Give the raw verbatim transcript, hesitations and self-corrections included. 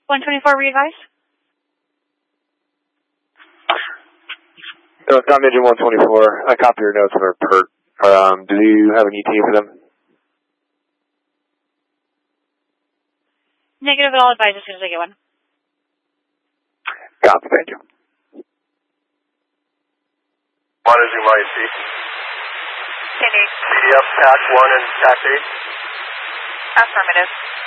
one twenty-four, re-advise. No, it's not Engine one twenty-four. I copy your notes for Pert. Um, do you have an E T for them? Negative, but I'll advise as soon as I get one. Copy, thank you. Monitoring my C. C D F, T A C one and T A C eight. Affirmative.